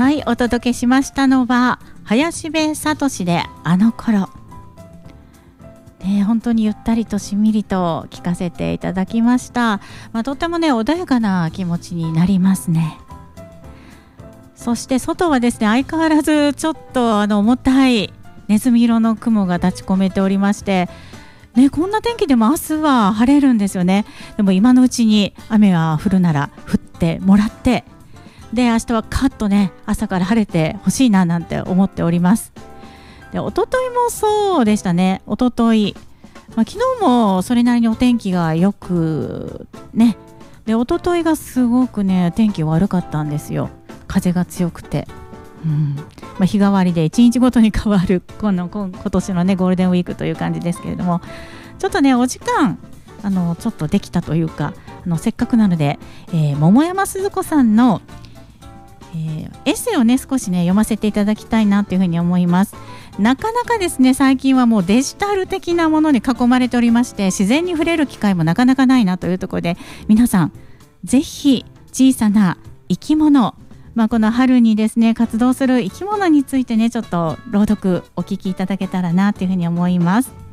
はい、お届けしましたのは林部聡であの頃、本当にゆったりとしんみりと聞かせていただきました。とってもね穏やかな気持ちになりますね。そして外はですね、相変わらずちょっと重たいネズミ色の雲が立ち込めておりまして、こんな天気でも明日は晴れるんですよね。でも今のうちに雨が降るなら降ってもらって、で明日はカッとね朝から晴れてほしいななんて思っております。で一昨日もそうでしたね。一昨日、昨日もそれなりにお天気がよくね、で一昨日がすごくね天気悪かったんですよ。風が強くて、日替わりで1日ごとに変わる今年のねゴールデンウィークという感じですけれども、ちょっとねお時間ちょっとできたというか、せっかくなので、桃山鈴子さんの、エッセイをね少しね読ませていただきたいなというふうに思います。なかなかですね最近はもうデジタル的なものに囲まれておりまして、自然に触れる機会もなかなかないなというところで、皆さんぜひ小さな生き物、この春にですね活動する生き物についてねちょっと朗読お聞きいただけたらなというふうに思います。